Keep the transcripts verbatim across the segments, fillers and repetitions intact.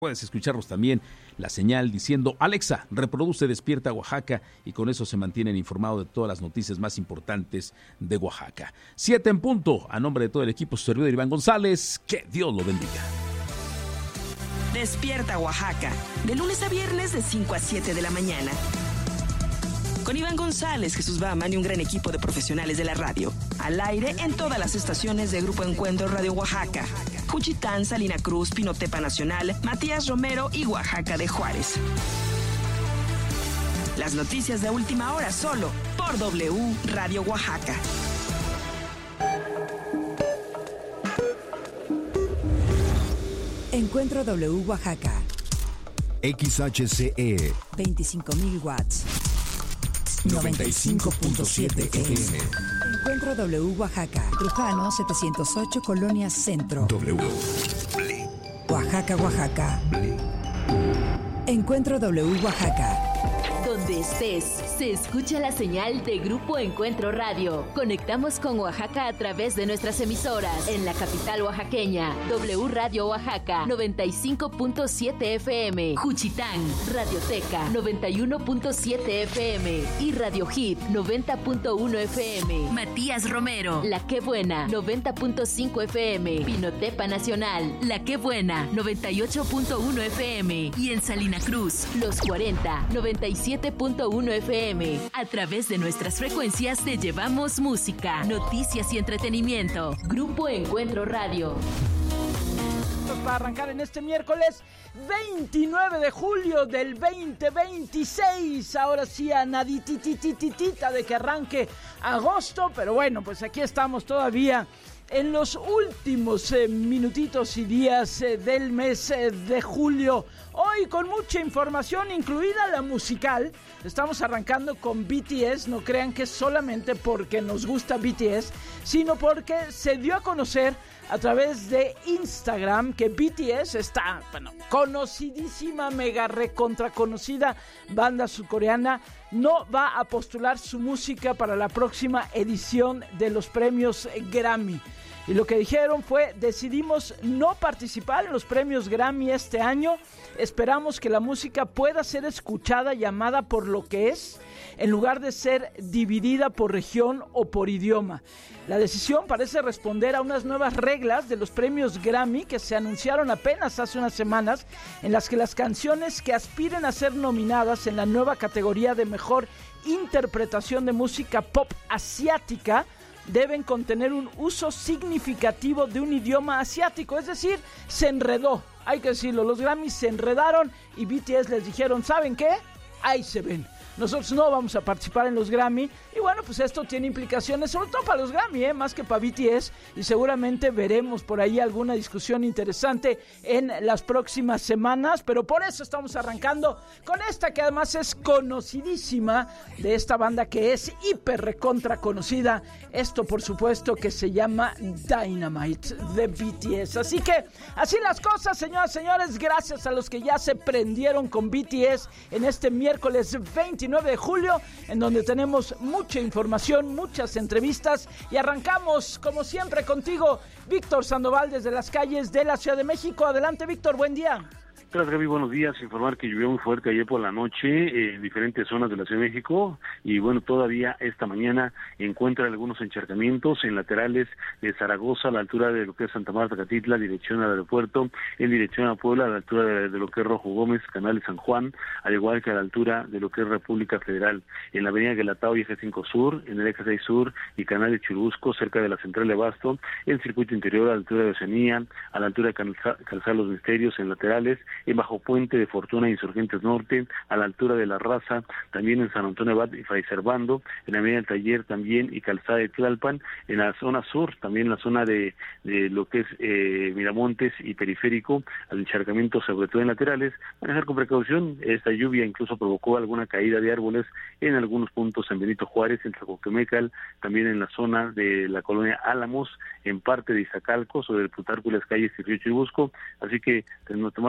Puedes escucharlos también la señal diciendo: Alexa, reproduce Despierta Oaxaca, y con eso se mantienen informados de todas las noticias más importantes de Oaxaca. Siete en punto. A nombre de todo el equipo, su servidor Iván González, que Dios lo bendiga. Despierta Oaxaca, de lunes a viernes de cinco a siete de la mañana. Con Iván González, Jesús Bahaman y un gran equipo de profesionales de la radio. Al aire en todas las estaciones de Grupo Encuentro Radio Oaxaca. Juchitán, Salina Cruz, Pinotepa Nacional, Matías Romero y Oaxaca de Juárez. Las noticias de última hora solo por W Radio Oaxaca. Encuentro W Oaxaca. X H C E veinticinco mil watts. noventa y cinco punto siete F M. Encuentro W Oaxaca. Trujano setecientos ocho, Colonia Centro. W. Oaxaca, Oaxaca. Encuentro W Oaxaca. Donde estés, se escucha la señal de Grupo Encuentro Radio. Conectamos con Oaxaca a través de nuestras emisoras. En la capital oaxaqueña, W Radio Oaxaca, noventa y cinco punto siete F M. Juchitán, Radioteca, noventa y uno punto siete F M. Y Radio Hit, noventa punto uno F M. Matías Romero, La Que Buena, noventa punto cinco F M. Pinotepa Nacional, La Que Buena, noventa y ocho punto uno F M. Y en Salina Cruz, Los cuarenta, noventa y siete punto uno F M. A través de nuestras frecuencias te llevamos música, noticias y entretenimiento. Grupo Encuentro Radio. Para arrancar en este miércoles veintinueve de julio del veinte veintiséis. Ahora sí, a nadititititita de que arranque agosto, pero bueno, pues aquí estamos todavía en los últimos eh, minutitos y días eh, del mes eh, de julio. Hoy con mucha información, incluida la musical. Estamos arrancando con B T S. No crean que es solamente porque nos gusta B T S, sino porque se dio a conocer a través de Instagram que B T S, esta, bueno, conocidísima, mega recontra conocida banda surcoreana, no va a postular su música para la próxima edición de los premios Grammy. Y lo que dijeron fue: decidimos no participar en los premios Grammy este año. Esperamos que la música pueda ser escuchada y amada por lo que es, en lugar de ser dividida por región o por idioma. La decisión parece responder a unas nuevas reglas de los premios Grammy que se anunciaron apenas hace unas semanas, en las que las canciones que aspiren a ser nominadas en la nueva categoría de mejor interpretación de música pop asiática deben contener un uso significativo de un idioma asiático. Es decir, se enredó, hay que decirlo, los Grammys se enredaron y B T S les dijeron: ¿saben qué? Ahí se ven. Nosotros no vamos a participar en los Grammy. Y bueno, pues esto tiene implicaciones, sobre todo para los Grammy, ¿eh? Más que para B T S. Y seguramente veremos por ahí alguna discusión interesante en las próximas semanas. Pero por eso estamos arrancando con esta, que además es conocidísima, de esta banda que es hiper recontra conocida. Esto, por supuesto, que se llama Dynamite de B T S. Así que así las cosas, señoras y señores. Gracias a los que ya se prendieron con B T S en este miércoles veintinueve de julio, en donde tenemos mucha información, muchas entrevistas, y arrancamos como siempre contigo, Víctor Sandoval, desde las calles de la Ciudad de México. Adelante, Víctor, buen día. Gracias, Gaby, buenos días. Informar que llovió muy fuerte ayer por la noche eh, en diferentes zonas de la Ciudad de México, y bueno, todavía esta mañana encuentra algunos encharcamientos en laterales de Zaragoza, a la altura de lo que es Santa Marta Catitla, dirección al aeropuerto, en dirección a Puebla, a la altura de, de lo que es Rojo Gómez, Canal de San Juan, al igual que a la altura de lo que es República Federal, en la avenida Guelatao y Eje cinco Sur, en el Eje seis Sur y Canal de Churubusco, cerca de la Central de Abasto, el circuito interior a la altura de Oceanía, a la altura de Calza, Calzar Los Misterios, en laterales, en Bajo Puente de Fortuna Insurgentes Norte, a la altura de La Raza, también en San Antonio Abad y Fray Servando, en la avenida del Taller también y Calzada de Tlalpan, en la zona sur, también en la zona de, de lo que es eh, Miramontes y Periférico, al encharcamiento sobre todo en laterales. Manejar con precaución. Esta lluvia incluso provocó alguna caída de árboles en algunos puntos en Benito Juárez, en Tlacoquemecal, también en la zona de la colonia Álamos, en parte de Iztacalco, sobre el Plutarco y las calles y Río Churubusco, así que tenemos que tomarlo en cuenta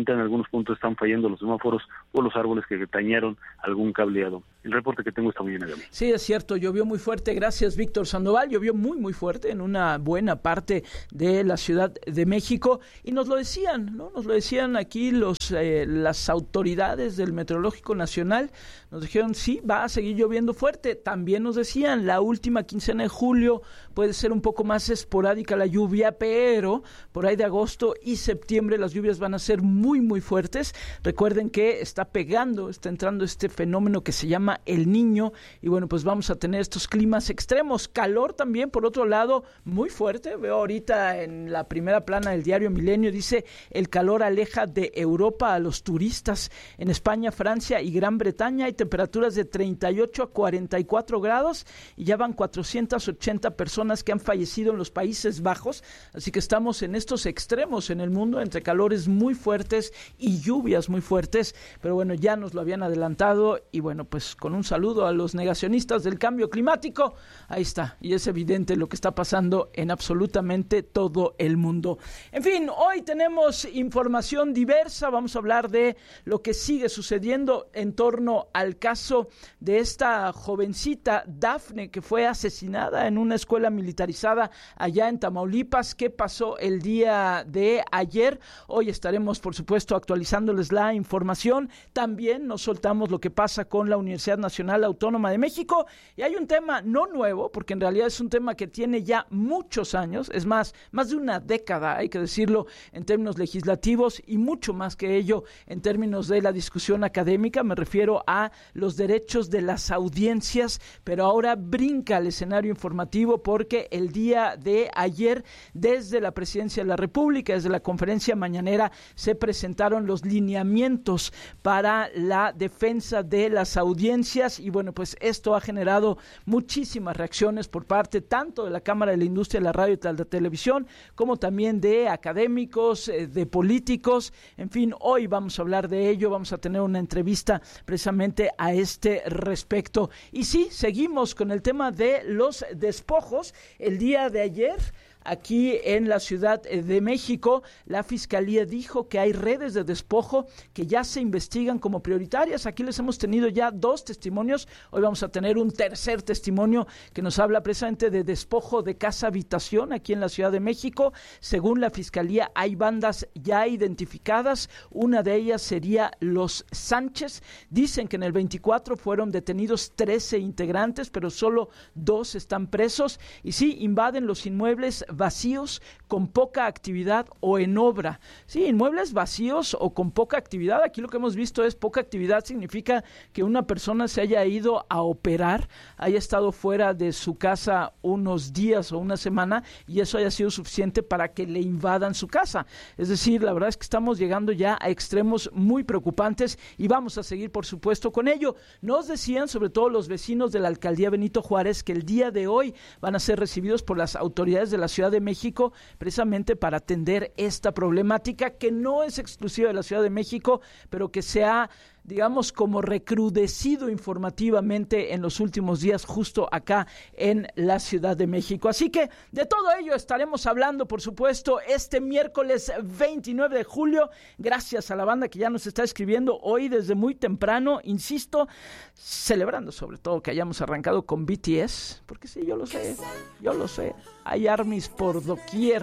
tormenta. En algunos puntos están fallando los semáforos o los árboles que dañaron algún cableado. El reporte que tengo esta mañana, Gaby. Sí, es cierto, llovió muy fuerte, gracias Víctor Sandoval, llovió muy muy fuerte en una buena parte de la Ciudad de México y nos lo decían, ¿no? Nos lo decían aquí los eh, las autoridades del Meteorológico Nacional, nos dijeron sí, va a seguir lloviendo fuerte. También nos decían, la última quincena de julio puede ser un poco más esporádica la lluvia, pero por ahí de agosto y septiembre las lluvias van a ser muy muy fuertes. Recuerden que está pegando, está entrando este fenómeno que se llama El Niño y bueno, pues vamos a tener estos climas extremos, calor también por otro lado muy fuerte. Veo ahorita en la primera plana del diario Milenio, dice el calor aleja de Europa a los turistas. En España, Francia y Gran Bretaña hay temperaturas de treinta y ocho a cuarenta y cuatro grados y ya van cuatrocientas ochenta personas que han fallecido en los Países Bajos, así que estamos en estos extremos en el mundo, entre calores muy fuertes y lluvias muy fuertes, pero bueno, ya nos lo habían adelantado y bueno, pues con un saludo a los negacionistas del cambio climático, ahí está, y es evidente lo que está pasando en absolutamente todo el mundo. En fin, hoy tenemos información diversa, vamos a hablar de lo que sigue sucediendo en torno al caso de esta jovencita Dafne que fue asesinada en una escuela militarizada allá en Tamaulipas. ¿Qué pasó el día de ayer? Hoy estaremos, por supuesto, actualizándoles la información. También nos soltamos lo que pasa con la Universidad Nacional Autónoma de México y hay un tema no nuevo, porque en realidad es un tema que tiene ya muchos años, es más, más de una década, hay que decirlo, en términos legislativos y mucho más que ello en términos de la discusión académica. Me refiero a los derechos de las audiencias, pero ahora brinca al escenario informativo porque el día de ayer, desde la Presidencia de la República, desde la conferencia mañanera, se presentaron los lineamientos para la defensa de las audiencias y bueno, pues esto ha generado muchísimas reacciones por parte tanto de la Cámara de la Industria de la Radio y de la Televisión, como también de académicos, de políticos. En fin, hoy vamos a hablar de ello, vamos a tener una entrevista precisamente a este respecto. Y sí, seguimos con el tema de los despojos. El día de ayer, aquí en la Ciudad de México, la Fiscalía dijo que hay redes de despojo que ya se investigan como prioritarias. Aquí les hemos tenido ya dos testimonios, hoy vamos a tener un tercer testimonio que nos habla precisamente de despojo de casa habitación aquí en la Ciudad de México. Según la Fiscalía hay bandas ya identificadas, una de ellas sería los Sánchez. Dicen que en el veinticuatro fueron detenidos trece integrantes, pero solo dos están presos y sí, invaden los inmuebles vacíos, con poca actividad o en obra. Sí, inmuebles vacíos o con poca actividad. Aquí lo que hemos visto es poca actividad, significa que una persona se haya ido a operar, haya estado fuera de su casa unos días o una semana y eso haya sido suficiente para que le invadan su casa. Es decir, la verdad es que estamos llegando ya a extremos muy preocupantes y vamos a seguir, por supuesto, con ello. Nos decían, sobre todo los vecinos de la Alcaldía Benito Juárez, que el día de hoy van a ser recibidos por las autoridades de la Ciudad de México precisamente para atender esta problemática que no es exclusiva de la Ciudad de México, pero que se ha, digamos, como recrudecido informativamente en los últimos días justo acá en la Ciudad de México. Así que de todo ello estaremos hablando, por supuesto, este miércoles veintinueve de julio, gracias a la banda que ya nos está escribiendo hoy desde muy temprano, insisto, celebrando sobre todo que hayamos arrancado con B T S, porque sí, yo lo sé, yo lo sé, hay armies por doquier.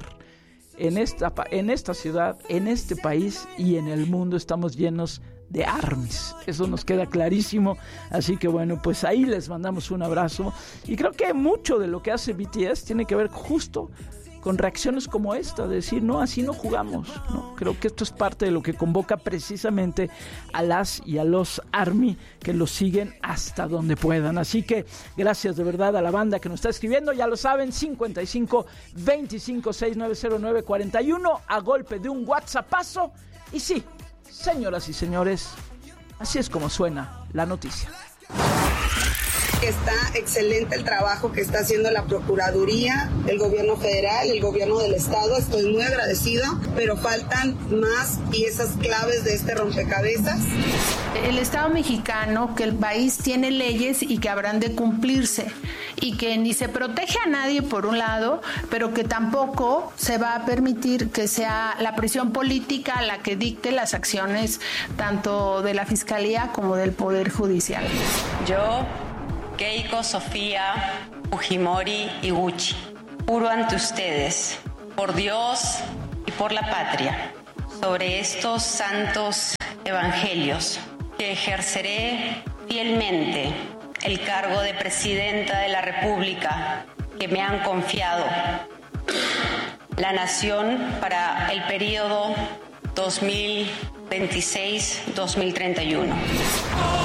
En esta, en esta ciudad, en este país y en el mundo estamos llenos de armies, eso nos queda clarísimo, así que bueno, pues ahí les mandamos un abrazo y creo que mucho de lo que hace B T S tiene que ver justo con reacciones como esta, de decir, no, así no jugamos, ¿no? Creo que esto es parte de lo que convoca precisamente a las y a los ARMY que los siguen hasta donde puedan. Así que gracias de verdad a la banda que nos está escribiendo, ya lo saben, cincuenta y cinco, veinticinco, sesenta y nueve cero nueve, cuarenta y uno, a golpe de un WhatsAppazo. Y sí, señoras y señores, así es como suena la noticia. que está excelente el trabajo que está haciendo la Procuraduría, el gobierno federal, el gobierno del estado. Estoy muy agradecida, pero faltan más piezas claves de este rompecabezas. El Estado mexicano, que el país tiene leyes y que habrán de cumplirse, y que ni se protege a nadie por un lado, pero que tampoco se va a permitir que sea la presión política la que dicte las acciones tanto de la Fiscalía como del Poder Judicial. Yo, Keiko Sofía Fujimori Iguchi, juro ante ustedes, por Dios y por la patria, sobre estos santos evangelios, que ejerceré fielmente el cargo de Presidenta de la República que me han confiado la nación para el periodo dos mil veintiséis a dos mil treinta y uno.